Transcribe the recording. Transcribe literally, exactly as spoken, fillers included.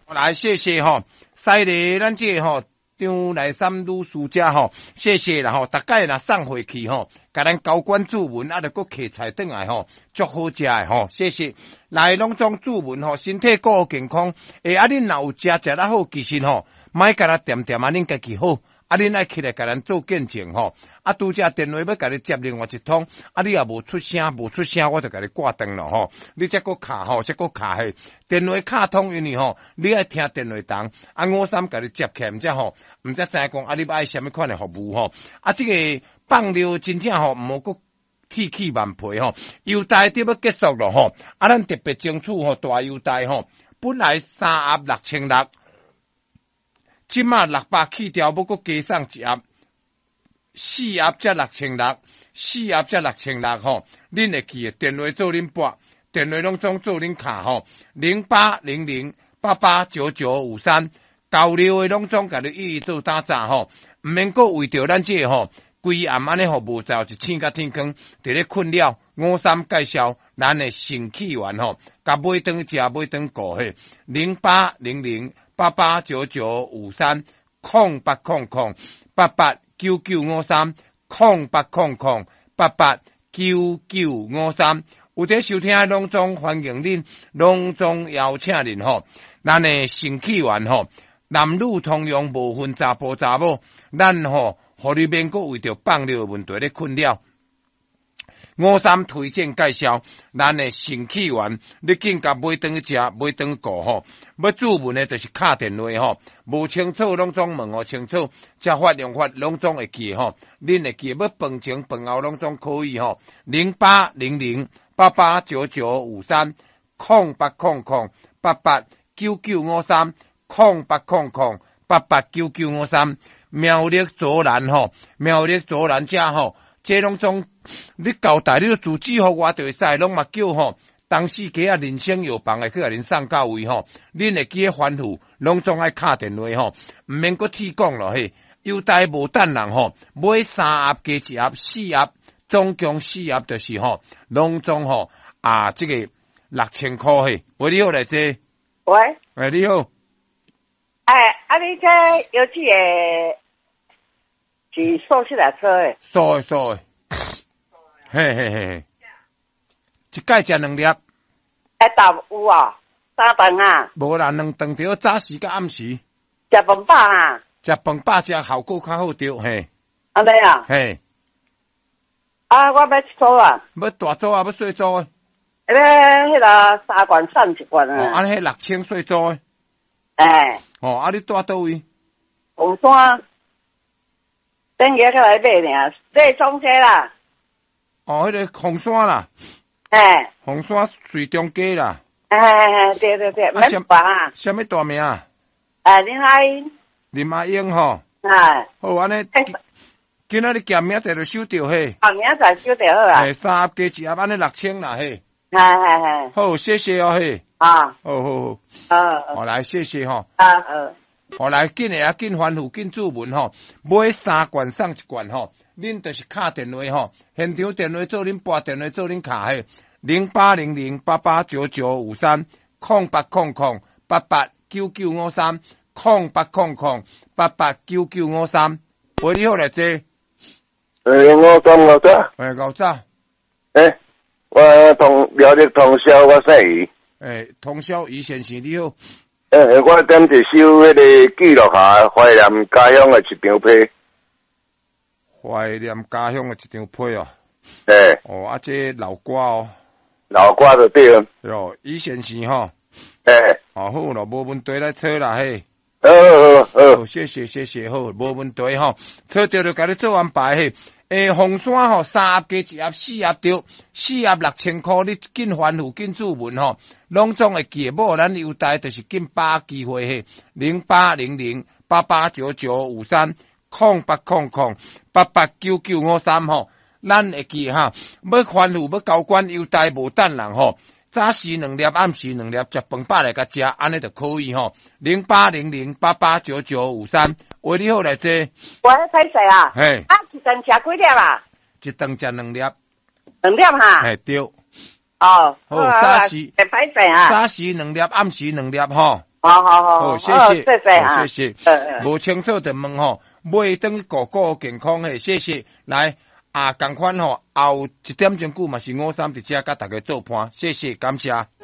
来，谢谢吼，犀利，咱这吼张内山女士家吼，谢谢啦吼，大概若送回去吼，甲咱交关注文，啊，着搁摕菜转来吼，足好食诶吼，谢谢。来，拢总注文吼，身体顾好健康，诶，啊，恁若有食食得好，其实吼，莫甲咱点点啊，恁家己好。啊，恁爱起来甲咱做见证吼，啊，拄则电话要甲你接另外一通，啊，你也无出声，无出声，我就甲你挂断了吼。你则搁卡吼，则搁卡嘿，电话卡通因为吼，你爱听电话筒，啊，五三甲你接起来，毋则吼，毋则知讲啊，你要爱什么款的服务吼，啊，这个放料真正吼，毋好搁气气万倍吼，优待得要结束了吼，啊，咱特别争取吼大优待吼，本来三盒六千六。即马六百去掉，要搁加送一盒，四盒才六千六，四盒才六千六吼。恁会记诶，电话做恁拨，电话拢总做恁卡吼，零八零零八八九九五三，交流诶拢总甲你一一做打杂吼，毋免搁为着咱这个吼，规暗安尼吼无走一醒甲天光，伫咧困了。五三介绍咱诶神气丸吼，甲买顿食买顿过嘿，零八零零。八八九九五三空八空空八八九九五三空八空空八八九九五三，有伫收听拢总欢迎恁，拢总邀请恁吼。咱诶神气丸吼，男女通用，无分查甫查某，咱吼互你免阁为着放尿问题咧困扰。五三推荐介绍，咱诶神气丸，你紧甲买顿食，买顿过吼。要注文诶，就是敲电话吼，无清楚拢总问互清楚，食法用法拢总会记吼。恁会记，要饭前饭后拢总可以吼。零八零零八八九九五三空八空空八八九九五三空八空空八八九九五三，苗栗左南吼，苗栗左南遮吼。这拢总你交代你都自己互我就会使，拢嘛叫吼，当时家啊人生有房诶，去甲恁送到位吼，恁会记诶吩咐，拢总爱敲电话吼，毋免搁铁讲咯嘿，优待无等人吼，买三盒加一盒，四盒总共四盒就是吼，拢总吼啊，这个六千块嘿，喂你好来这， 喂， 喂你好， 哎，啊你这有几个？是素食来车诶， 素诶素诶，嘿嘿嘿嘿，一盖食两粒， 哎，豆有啊，三顿啊， 无啦，两顿着早时甲暗时， 食饭饱啊， 食饭饱食效果较好着，嘿， 安尼啊， 嘿， 啊，我要一组啊， 要大组啊，要小组诶， 迄个迄个三罐送一罐啊， 哦，安尼迄六千小组诶， 哎， 哦，啊你住倒位？ 红山。等下个来买尔，买中街啦。 哦，迄、那个红山啦， 哎， 红山水中街啦。 哎哎，对对对，免烦啊。 什么大名啊？ 哎，林阿英。 林阿英吼。 哎。 好，安尼，今仔日见明仔就收着嘿。 啊，明仔收着好啊。 哎，三盒加一盒，安尼六千啦嘿。 哎哎哎。 好，谢谢哦嘿。 啊。 好好好。 啊。 好来，谢谢吼。 啊啊。 好来，紧诶啊，紧吩咐，紧注文吼，买三罐送一罐吼，恁就是敲电话吼，现场电话做恁拨电话做恁卡嘿，零八零零八八九九五三空八空空八八九九五三空八空空八八九九五三，喂你好来坐，诶五三五早， 诶五早， 诶，我通了解通宵，我姓余， 诶通宵余先生你好。 诶，我点一首迄个记录下怀念家乡的一张批。 怀念家乡的一张批哦。 诶。 哦，啊，这老歌哦。 老歌就对了。 哟，余先生吼。 诶。 哦，好咯，无问题来找啦嘿。 好好好。 好，谢谢谢谢，好，无问题吼。找着就甲你做安排嘿。诶，红山吼，三盒加一盒，四盒着，四盒六千块，你紧吩咐紧注文吼，拢总会记。无咱优待就是紧把握机会嘿，零八零零八八九九五三空八空空八八九九五三吼，咱会记哈。要吩咐要交关优待无等人吼，早时两粒，暗时两粒，食饭饱来甲食，安尼就可以吼。零八零零八八九九五三，喂你好来坐。 我歹势啊。 嘿。 啊，一顿食几粒啊？ 一顿食两粒。 两粒哈。 嘿对。 哦。 好，早时。 会歹势啊。 早时两粒，暗时两粒吼。 好好好， 好，谢谢， 哦谢谢好啊， 谢谢。 嗯嗯， 无清楚就问吼，买等个个健康嘿，谢谢。来啊，共款吼，后一点钟久嘛是五三伫遮甲大家做伴，谢谢，感谢。